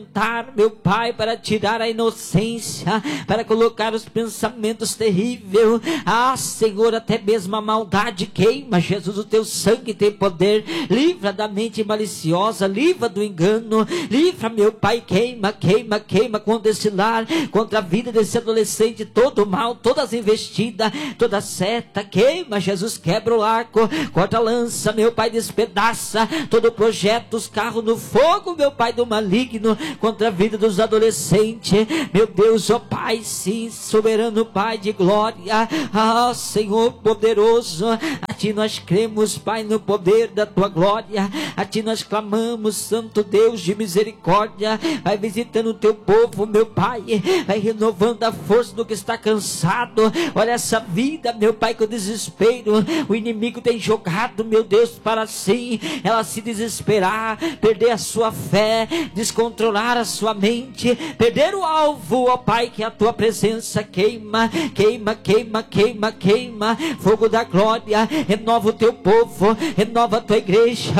meu Pai, para tirar a inocência, para colocar os pensamentos terríveis. Ah, Senhor, até mesmo a maldade queima. Jesus, o teu sangue tem poder. Livra da mente maliciosa, livra do engano, livra, meu Pai, queima, queima, queima contra esse lar, contra a vida desse adolescente, todo mal, todas as investidas, toda seta, queima, Jesus, quebra o arco, corta a lança, meu Pai, despedaça todo projeto, os carros no fogo, meu Pai, do maligno, contra a vida dos adolescentes, meu Deus, ó Pai, sim, soberano Pai de glória, ah, Senhor poderoso, a Ti nós cremos, Pai, no poder da Tua glória, a Ti nós clamamos, Santo Deus de misericórdia, vai visitando o Teu povo, meu Pai, vai renovando a força do que está cansado. Olha essa vida, meu Pai, com desespero, o inimigo tem jogado, meu Deus, para assim, ela se desesperar, perder a sua fé, descontrolar a sua mente, perder o alvo, ó Pai, que a Tua presença queima, queima, queima, queima, queima, fogo da glória, renova o Teu povo, renova a Tua igreja,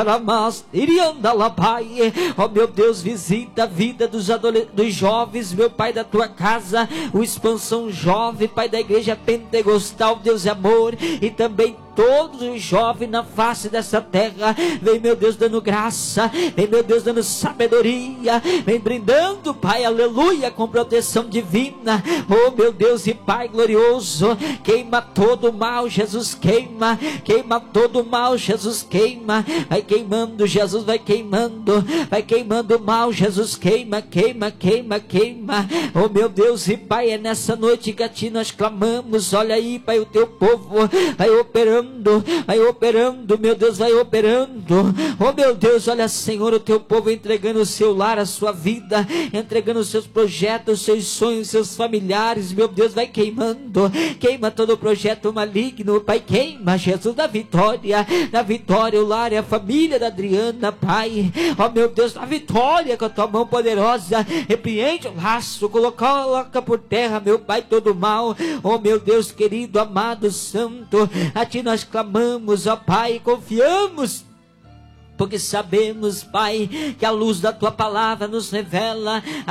ó meu Deus, visita a vida dos jovens, meu Pai, da Tua casa, o Expansão Jovem, Pai, da igreja pentecostal, Deus é amor, e também todos os jovens na face dessa terra, vem, meu Deus, dando graça, vem, meu Deus, dando sabedoria, vem brindando, Pai, aleluia, com proteção divina, oh meu Deus e Pai glorioso, queima todo o mal, Jesus, queima, queima todo o mal, Jesus, queima, vai queimando, Jesus, vai queimando o mal, Jesus, queima, queima, queima, queima, oh meu Deus e Pai, é nessa noite que a Ti nós clamamos, olha aí, Pai, o Teu povo vai operando, meu Deus, vai operando, oh meu Deus, olha, Senhor, o Teu povo entregando o seu lar, a sua vida, entregando os seus projetos, os seus sonhos, os seus familiares, meu Deus, vai queimando, queima todo o projeto maligno, Pai, queima, Jesus, da vitória, o lar e a família da Adriana, Pai, oh meu Deus, da vitória, com a Tua mão poderosa, repreende o laço, coloca por terra, meu Pai, todo mal, oh meu Deus querido, amado, santo, a Ti nós clamamos, ó Pai, confiamos, porque sabemos, Pai, que a luz da Tua palavra nos revela